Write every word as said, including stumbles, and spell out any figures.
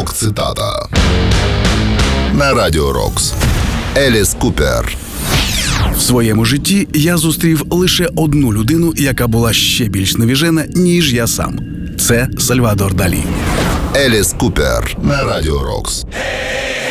Рок-цитата на Радіо Рокс. Еліс Купер. В своєму житті я зустрів лише одну людину, яка була ще більш навіжена, ніж я сам. Це Сальвадор Далі. Еліс Купер на Радіо Рокс.